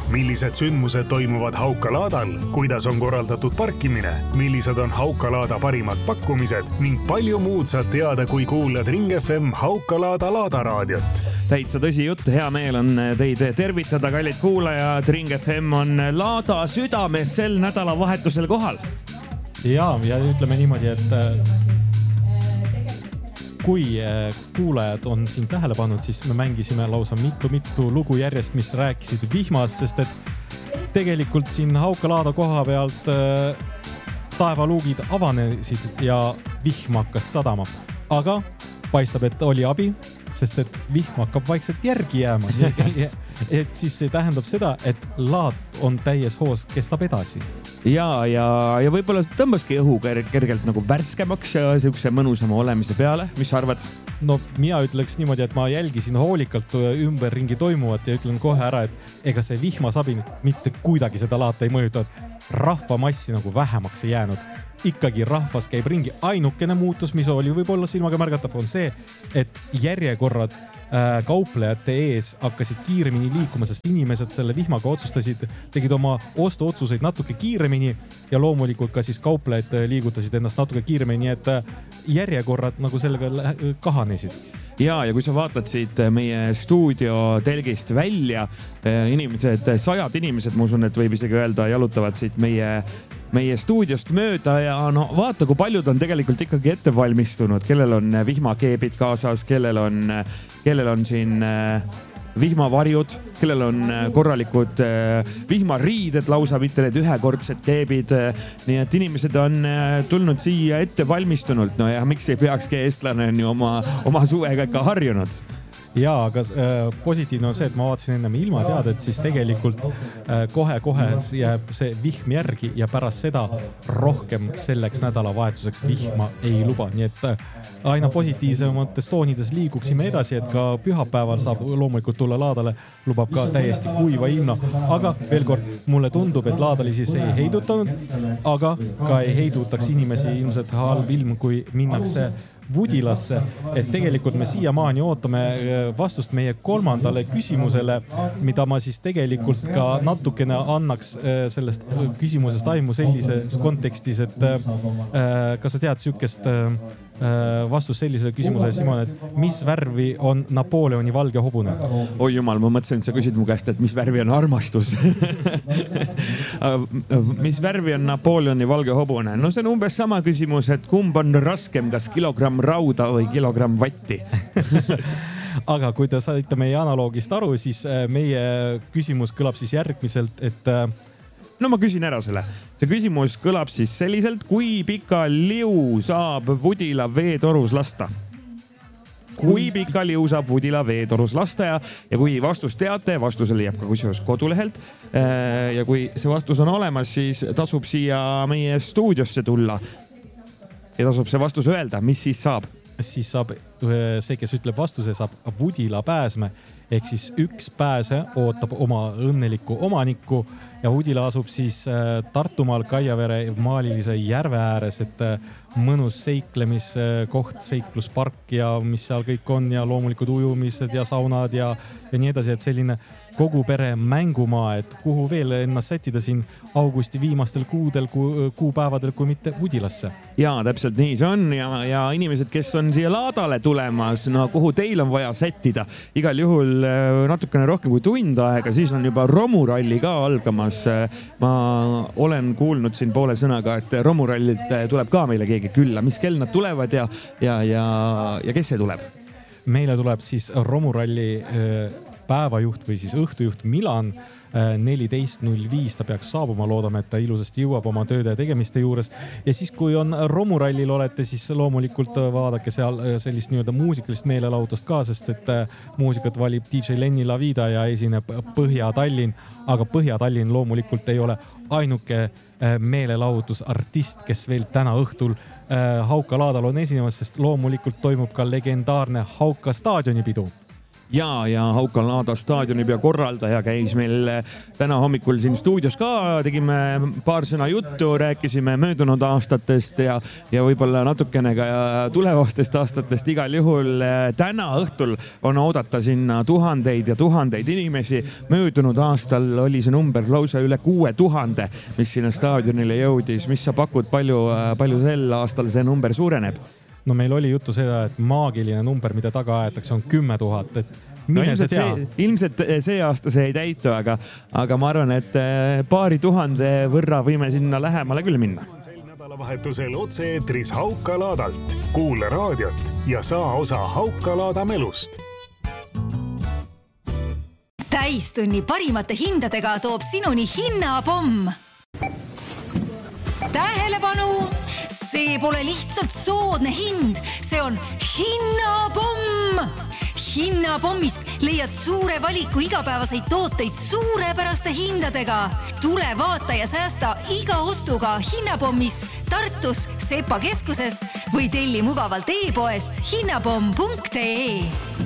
millised sündmused toimuvad Haukalaadal, kuidas on korraldatud parkimine, millised on Haukalaada parimad pakkumised ning palju muud saad teada, kui kuulad Ring FM Haukalaada laadaraadiot. Täitsa tõsi jutt, hea meel on teid tervitada, kallid kuulajad. Ring FM on Laada südames sel nädalavahetusel kohal. Ja ütleme niimoodi, et kui kuulajad on siin tähele pannud, siis me mängisime lausa mitu lugu järjest, mis rääkisid vihmast, sest et tegelikult siin Haukalaada koha pealt taevaluugid avanesid ja vihm hakkas sadama. Aga paistab, et oli abi, sest et vihm hakkab vaikselt järgi jääma. Et siis see tähendab seda, et laat on täies hoos, kestab edasi. Ja võib-olla tõmbaski õhu kergelt nagu värskemaks ja siukse mõnusama olemise peale. Mis sa arvad? No mina ütleks niimoodi, et ma jälgisin hoolikalt ümberringi toimuvat ja ütlen kohe ära, et ega see vihmasabi mitte kuidagi seda laata ei mõjuta. Rahvamassi nagu vähemaks ei jäänud. Ikkagi rahvas käib ringi. Ainukene muutus, mis oli võib-olla silmaga märgatav, on see, et järjekorrad kauplejate ees hakkasid kiiremini liikuma, sest inimesed selle vihmaga tegid oma ostuotsuseid natuke kiiremini ja loomulikult ka siis kauplejad liigutasid ennast natuke kiiremini, nii et järjekorrad nagu sellega kahanesid. Ja kui sa vaatad siit meie stuudio telgist välja, sajad inimesed, ma usun, et võib isegi öelda, jalutavad siit meie stuudiost mööda ja no vaata, kui paljud on tegelikult ikkagi ette valmistunud, kellel on vihmakeebid kaasas, kellel on siin vihmavarjud, kellel on korralikud vihmariided, lausa mitte need ühekordsed keebid. Nii et inimesed on tulnud siia ette valmistunult. No ja miks ei peakski eestlane on ju oma suvega ikka harjunud? Ja, aga positiivne on see, et ma vaatasin ennem ilmateadet, siis tegelikult kohe jääb see vihm järgi ja pärast seda rohkem selleks nädalavahetuseks vihma ei luba. Nii et aina positiivsemates toonides liiguksime edasi, et ka pühapäeval saab loomulikult tulla laadale, lubab ka täiesti kuiva ilma. Aga veel kord, mulle tundub, et laadali siis ei heidutanud, aga ka ei heidutaks inimesi ilmselt halb ilm, kui minnakse Vudilasse, et tegelikult me siiamaani ootame vastust meie 3. küsimusele, mida ma siis tegelikult ka natukene annaks sellest küsimusest aimu sellises kontekstis, et kas sa tead sükest vastus sellisele küsimusele, Simon, et mis värvi on Napoleoni valge hobune? Oi jumal, ma mõtlesin, et sa küsid mu käest, et mis värvi on armastus. Mis värvi on Napoleoni valge hobune? No see on umbes sama küsimus, et kumb on raskem, kas kilogramm rauda või kilogramm vatti? Aga kui te saite meie analoogist aru, siis meie küsimus kõlab siis järgmiselt, et no ma küsin ära selle. See küsimus kõlab siis selliselt, kui pika liu saab Vudila veetorus lasta? Kui pika liu saab Vudila veetorus lasta ja kui vastus teate, vastusele jääb ka kusjuures kodulehelt ja kui see vastus on olemas, siis tasub siia meie stuudiosse tulla ja tasub see vastus öelda, mis siis saab? Siis saab see, kes ütleb vastuse, saab Vudila pääsme, ehk siis üks pääse ootab oma õnnelikku omanikku ja Vudila asub siis Tartumaal Kaiavere maalilise järve ääres, et mõnus seiklemiskoht, seikluspark ja mis seal kõik on ja loomulikud ujumised ja saunad ja nii edasi, et selline kogu pere mängumaa, et kuhu veel ennast sätida siin augusti viimastel kuupäevadel, kui mitte Vudilasse. Ja, täpselt nii see on ja inimesed, kes on siia laadale tulemas, no kuhu teil on vaja sättida, igal juhul natukene rohkem kui tund aega, siis on juba romuralli ka algamas. Ma olen kuulnud siin poole sõnaga, et romurallit tuleb ka meile keegi külla, mis kell nad tulevad ja kes see tuleb? Meile tuleb siis romuralli päevajuht või siis õhtujuht Milan 14.05 ta peaks saabuma, loodame, et ta ilusasti jõuab oma tööde tegemiste juures ja siis kui on romurallil olete, siis loomulikult vaadake seal sellist nii-öelda muusikalist meelelahutust ka, sest et muusikat valib DJ Lenny Lavida ja esineb Põhja-Tallinn, aga Põhja-Tallinn loomulikult ei ole ainuke meelelahutusartist, kes veel täna õhtul Haukalaadal on esinemas, sest loomulikult toimub ka legendaarne Hauka staadionipidu. ja Hauka-Laada staadionipeo korraldaja käis meil täna hommikul siin stuudios ka, tegime paar sõna juttu, rääkisime möödunud aastatest ja võib-olla natukene ka tulevastest aastatest. Igal juhul täna õhtul on oodata sinna tuhandeid ja tuhandeid inimesi. Möödunud aastal oli see number lausa üle 6000, mis sinna staadionile jõudis. Mis sa pakud, palju sel aastal see number suureneb? No meil oli juttu seda, et maagiline number, mida taga aetakse, on 10 000. Ilmselt see aasta see ei täitu, aga ma arvan, et paari tuhande võrra võime sinna lähemale küll minna. Sel nädalavahetusel otse-eetris Hauka-Laadalt. Kuule raadiot ja saa osa Hauka-Laada melust. Täistunni parimate hindadega toob sinuni hinnapomm. Tähelepanu! See pole lihtsalt soodne hind, see on hinnapomm! Hinnapommist leiad suure valiku igapäevaseid tooteid suurepäraste hindadega. Tule vaata ja säästa iga ostuga Hinnapommis, Tartus, Sepa keskuses või telli mugavalt e-poest hinnapomm.ee.